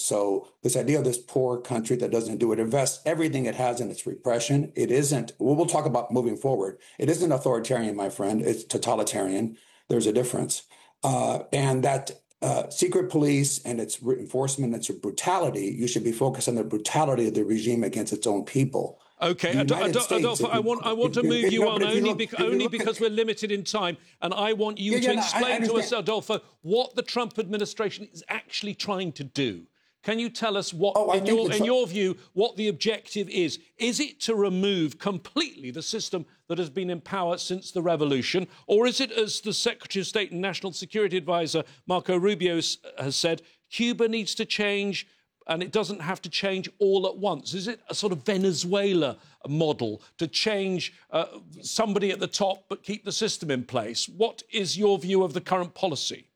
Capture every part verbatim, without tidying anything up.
So this idea of this poor country that doesn't do it, invests everything it has in its repression. It isn't, well, we'll talk about moving forward. It isn't authoritarian, my friend. It's totalitarian. There's a difference. Uh, and that uh, secret police and its enforcement, its brutality, you should be focused on the brutality of the regime against its own people. Okay, Adolfo, I want I want to move you on only, look, bec only because at, we're limited in time, and I want you yeah, to yeah, explain no, to us, Adolfo, what the Trump administration is actually trying to do. Can you tell us what, oh, in, your, in your view, what the objective is? Is it to remove completely the system that has been in power since the revolution, or is it, as the Secretary of State and National Security Advisor Marco Rubio has said, Cuba needs to change? And it doesn't have to change all at once. Is it a sort of Venezuela model to change uh, somebody at the top but keep the system in place? What is your view of the current policy?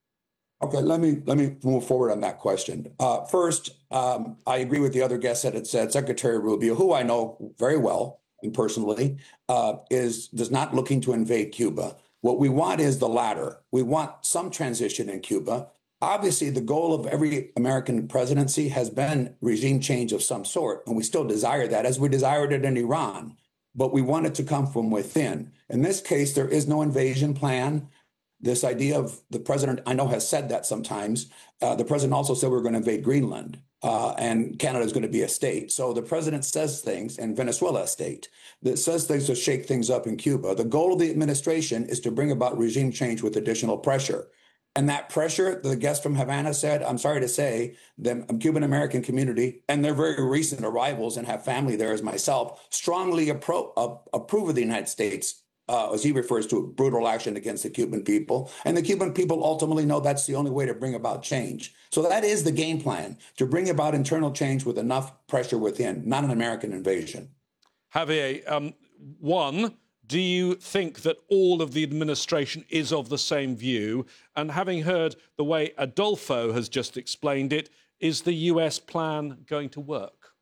Okay, let me let me move forward on that question. Uh, first, um, I agree with the other guests that had said Secretary Rubio, who I know very well and personally, uh, is does not looking to invade Cuba. What we want is the latter. We want some transition in Cuba. Obviously, the goal of every American presidency has been regime change of some sort, and we still desire that, as we desired it in Iran. But we want it to come from within. In this case, there is no invasion plan. This idea of the president, I know, has said that sometimes. Uh, the president also said we're going to invade Greenland, uh, and Canada is going to be a state. So the president says things, and Venezuela a state, that says things to shake things up in Cuba. The goal of the administration is to bring about regime change with additional pressure. And that pressure, the guest from Havana said, I'm sorry to say, the Cuban-American community, and they're very recent arrivals and have family there as myself, strongly appro uh, approve of the United States, uh, as he refers to brutal action against the Cuban people. And the Cuban people ultimately know that's the only way to bring about change. So that is the game plan, to bring about internal change with enough pressure within, not an American invasion. Javier, um, one... do you think that all of the administration is of the same view? And having heard the way Adolfo has just explained it, is the U S plan going to work?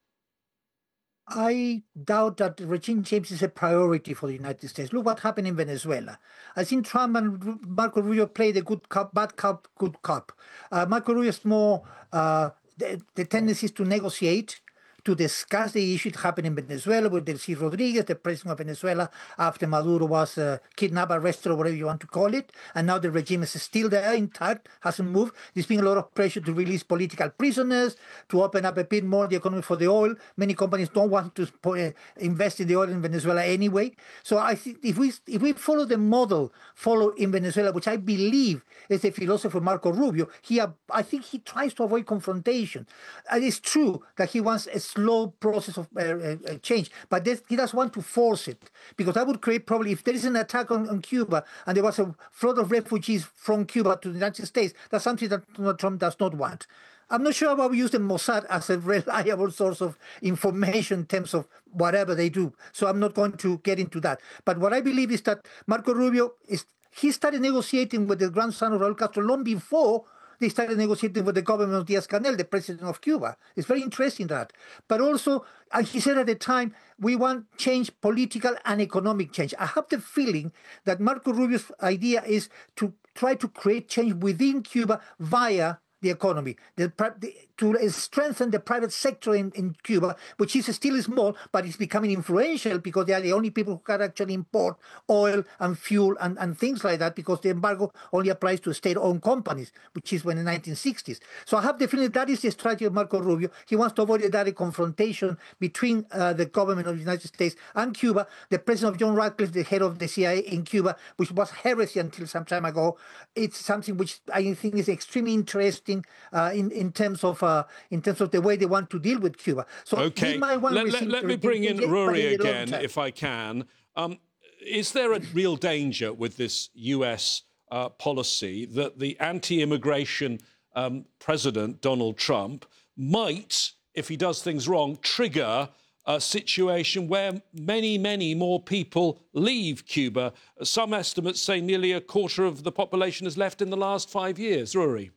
I doubt that regime change is a priority for the United States. Look what happened in Venezuela. I think Trump and Marco Rubio played a good cop, bad cop, good cop. Uh, Marco Rubio is more, uh, the, the tendency is to negotiate, to discuss the issue that happened in Venezuela with Delcy Rodriguez, the president of Venezuela, after Maduro was uh, kidnapped, arrested, or whatever you want to call it. And now the regime is still there, intact, hasn't moved. There's been a lot of pressure to release political prisoners, to open up a bit more the economy for the oil. Many companies don't want to uh, invest in the oil in Venezuela anyway. So I think if we if we follow the model followed in Venezuela, which I believe is the philosopher Marco Rubio, he I think he tries to avoid confrontation. And it's true that he wants a slow process of uh, uh, change, but this, he doesn't want to force it, because that would create probably, if there is an attack on, on Cuba and there was a flood of refugees from Cuba to the United States, that's something that Donald Trump does not want. I'm not sure about using Mossad as a reliable source of information in terms of whatever they do, so I'm not going to get into that. But what I believe is that Marco Rubio, is he started negotiating with the grandson of Raul Castro long before they started negotiating with the government of Diaz-Canel, the president of Cuba. It's very interesting that. But also, and he said at the time, we want change, political and economic change. I have the feeling that Marco Rubio's idea is to try to create change within Cuba via the economy, the, the, to strengthen the private sector in, in Cuba, which is still small, but it's becoming influential because they are the only people who can actually import oil and fuel and, and things like that, because the embargo only applies to state-owned companies, which is when in the nineteen sixties. So I have the feeling that is the strategy of Marco Rubio. He wants to avoid a direct confrontation between uh, the government of the United States and Cuba. The president of John Ratcliffe, the head of the C I A in Cuba, which was heresy until some time ago, it's something which I think is extremely interesting uh, in, in terms of uh, in terms of the way they want to deal with Cuba. So okay, let, let, let me bring in Rory again, if I can. Um, is there a real danger with this U S uh, policy that the anti-immigration um, president, Donald Trump, might, if he does things wrong, trigger a situation where many, many more people leave Cuba? Some estimates say nearly a quarter of the population has left in the last five years. Rory?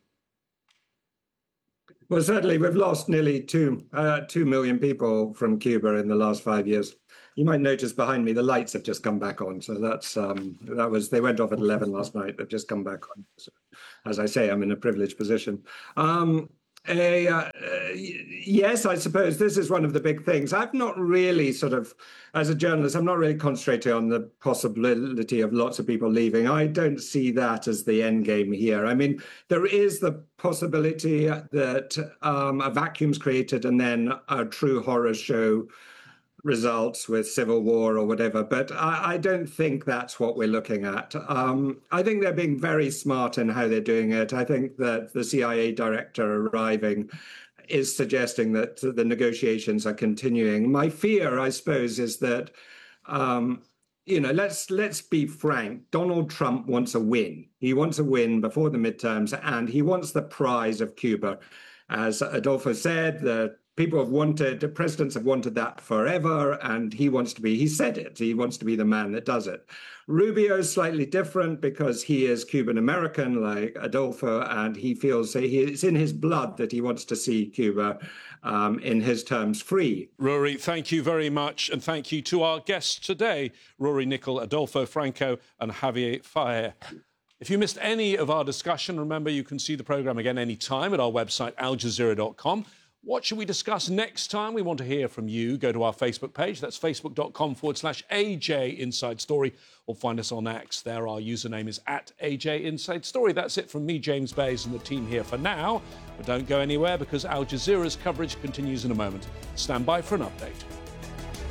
Well, certainly we've lost nearly two, uh, two million people from Cuba in the last five years. You might notice behind me the lights have just come back on. So that's um, that was they went off at eleven last night. They've just come back on. So, as I say, I'm in a privileged position. Um, A, uh, yes, I suppose this is one of the big things. I've not really sort of, as a journalist, I'm not really concentrating on the possibility of lots of people leaving. I don't see that as the end game here. I mean, there is the possibility that um, a vacuum's created and then a true horror show results with civil war or whatever, but I, I don't think that's what we're looking at. Um, I think they're being very smart in how they're doing it. I think that the C I A director arriving is suggesting that the negotiations are continuing. My fear, I suppose, is that, um, you know, let's let's be frank. Donald Trump wants a win. He wants a win before the midterms, and he wants the prize of Cuba. As Adolfo said, the people have wanted, the presidents have wanted that forever, and he wants to be, he said it, he wants to be the man that does it. Rubio is slightly different because he is Cuban-American like Adolfo, and he feels he, it's in his blood that he wants to see Cuba, um, in his terms, free. Rory, thank you very much, and thank you to our guests today, Rory Nicol, Adolfo Franco and Javier Faye. If you missed any of our discussion, remember you can see the programme again any time at our website, al jazeera dot com. What should we discuss next time? We want to hear from you. Go to our Facebook page. That's facebook.com forward slash AJ Inside Story, or find us on X. There, our username is at A J Inside Story. That's it from me, James Bays, and the team here for now. But don't go anywhere because Al Jazeera's coverage continues in a moment. Stand by for an update.